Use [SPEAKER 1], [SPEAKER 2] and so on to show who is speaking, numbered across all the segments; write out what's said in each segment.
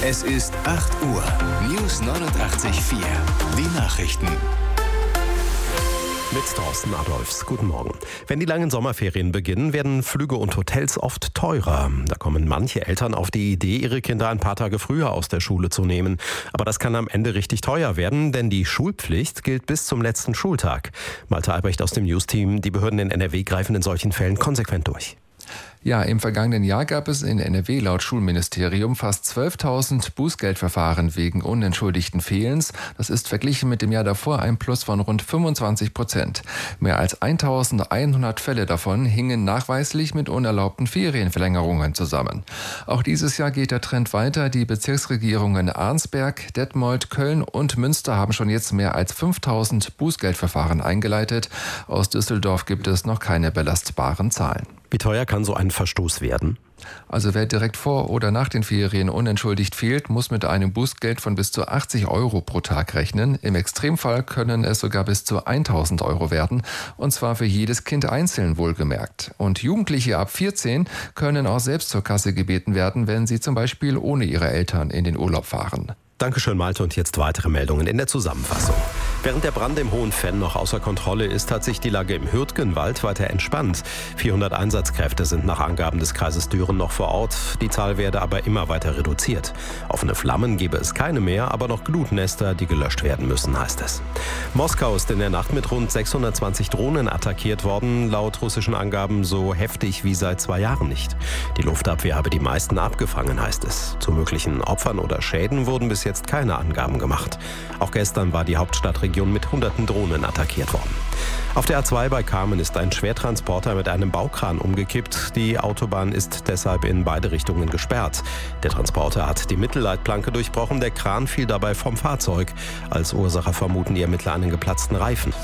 [SPEAKER 1] Es ist 8 Uhr. News 89.4. Die Nachrichten.
[SPEAKER 2] Mit Thorsten Adolfs. Guten Morgen. Wenn die langen Sommerferien beginnen, werden Flüge und Hotels oft teurer. Da kommen manche Eltern auf die Idee, ihre Kinder ein paar Tage früher aus der Schule zu nehmen. Aber das kann am Ende richtig teuer werden, denn die Schulpflicht gilt bis zum letzten Schultag. Malte Albrecht aus dem News-Team. Die Behörden in NRW greifen in solchen Fällen konsequent durch.
[SPEAKER 3] Ja, im vergangenen Jahr gab es in NRW laut Schulministerium fast 12.000 Bußgeldverfahren wegen unentschuldigten Fehlens. Das ist verglichen mit dem Jahr davor ein Plus von rund 25%. Mehr als 1.100 Fälle davon hingen nachweislich mit unerlaubten Ferienverlängerungen zusammen. Auch dieses Jahr geht der Trend weiter. Die Bezirksregierungen Arnsberg, Detmold, Köln und Münster haben schon jetzt mehr als 5.000 Bußgeldverfahren eingeleitet. Aus Düsseldorf gibt es noch keine belastbaren Zahlen.
[SPEAKER 2] Wie teuer kann so ein Verstoß werden?
[SPEAKER 3] Also wer direkt vor oder nach den Ferien unentschuldigt fehlt, muss mit einem Bußgeld von bis zu 80 Euro pro Tag rechnen. Im Extremfall können es sogar bis zu 1.000 Euro werden, und zwar für jedes Kind einzeln wohlgemerkt. Und Jugendliche ab 14 können auch selbst zur Kasse gebeten werden, wenn sie zum Beispiel ohne ihre Eltern in den Urlaub fahren.
[SPEAKER 2] Dankeschön, Malte. Und jetzt weitere Meldungen in der Zusammenfassung. Während der Brand im Hohenfenn noch außer Kontrolle ist, hat sich die Lage im Hürtgenwald weiter entspannt. 400 Einsatzkräfte sind nach Angaben des Kreises Düren noch vor Ort. Die Zahl werde aber immer weiter reduziert. Offene Flammen gebe es keine mehr, aber noch Glutnester, die gelöscht werden müssen, heißt es. Moskau ist in der Nacht mit rund 620 Drohnen attackiert worden. Laut russischen Angaben so heftig wie seit 2 Jahren nicht. Die Luftabwehr habe die meisten abgefangen, heißt es. Zu möglichen Opfern oder Schäden wurden bis jetzt keine Angaben gemacht. Auch gestern war die Hauptstadtregion mit hunderten Drohnen attackiert worden. Auf der A2 bei Kamen ist ein Schwertransporter mit einem Baukran umgekippt. Die Autobahn ist deshalb in beide Richtungen gesperrt. Der Transporter hat die Mittelleitplanke durchbrochen. Der Kran fiel dabei vom Fahrzeug. Als Ursache vermuten die Ermittler einen geplatzten Reifen.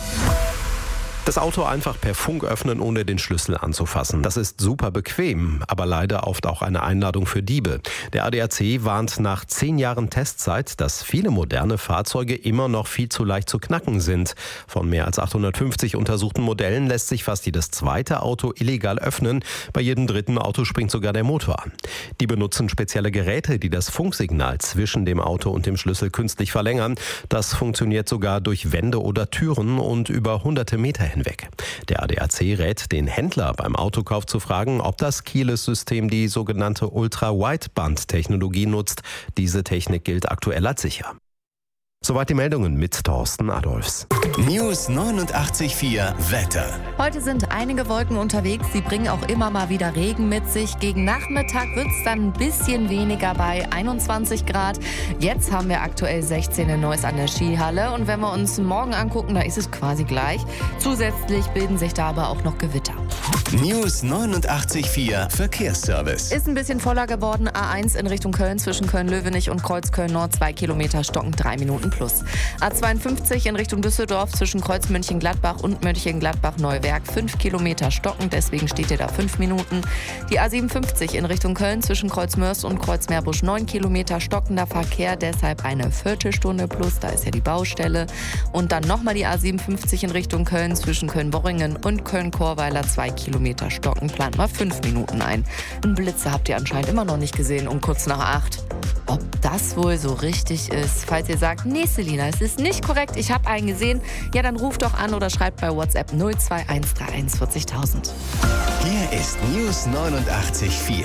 [SPEAKER 2] Das Auto einfach per Funk öffnen, ohne den Schlüssel anzufassen. Das ist super bequem, aber leider oft auch eine Einladung für Diebe. Der ADAC warnt nach 10 Jahren Testzeit, dass viele moderne Fahrzeuge immer noch viel zu leicht zu knacken sind. Von mehr als 850 untersuchten Modellen lässt sich fast jedes zweite Auto illegal öffnen. Bei jedem dritten Auto springt sogar der Motor an. Die benutzen spezielle Geräte, die das Funksignal zwischen dem Auto und dem Schlüssel künstlich verlängern. Das funktioniert sogar durch Wände oder Türen und über hunderte Meter hinweg. Der ADAC rät den Händler beim Autokauf zu fragen, ob das Keyless-System die sogenannte Ultra-Wideband-Technologie nutzt. Diese Technik gilt aktuell als sicher. Soweit die Meldungen mit Thorsten Adolfs.
[SPEAKER 1] News 89.4 Wetter.
[SPEAKER 4] Heute sind einige Wolken unterwegs, sie bringen auch immer mal wieder Regen mit sich. Gegen Nachmittag wird es dann ein bisschen weniger bei 21 Grad. Jetzt haben wir aktuell 16 in Neuss an der Skihalle und wenn wir uns morgen angucken, da ist es quasi gleich. Zusätzlich bilden sich da aber auch noch Gewitter.
[SPEAKER 1] News 89.4 Verkehrsservice.
[SPEAKER 4] Ist ein bisschen voller geworden. A1 in Richtung Köln zwischen Köln-Löwenich und Kreuzköln-Nord 2 Kilometer stocken 3 Minuten plus. A52 in Richtung Düsseldorf zwischen Kreuz Mönchengladbach und Mönchengladbach-Neuwerk 5 Kilometer stocken, deswegen steht ihr da 5 Minuten. Die A57 in Richtung Köln zwischen Kreuzmörs und Kreuzmeerbusch 9 Kilometer stockender Verkehr, deshalb eine Viertelstunde plus, da ist ja die Baustelle. Und dann nochmal die A57 in Richtung Köln zwischen Köln-Borringen und Köln-Chorweiler 2 Kilometer stocken, plant mal 5 Minuten ein. Einen Blitzer habt ihr anscheinend immer noch nicht gesehen um kurz nach 8. Ob das wohl so richtig ist? Falls ihr sagt, nee Selina, es ist nicht korrekt, ich habe einen gesehen, ja dann ruft doch an oder schreibt bei WhatsApp 02131 40.000.
[SPEAKER 1] Hier ist News 89.4.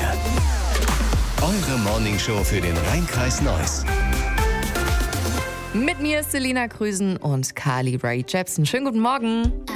[SPEAKER 1] Eure Morningshow für den Rhein-Kreis Neuss.
[SPEAKER 4] Mit mir ist Selina Krüsen und Carly Rae Jepsen. Schönen guten Morgen.